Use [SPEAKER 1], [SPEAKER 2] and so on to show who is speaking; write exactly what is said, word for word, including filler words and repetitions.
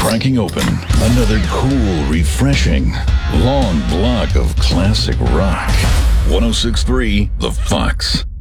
[SPEAKER 1] cracking open another cool, refreshing, long block of classic rock. one oh six point three The Fox.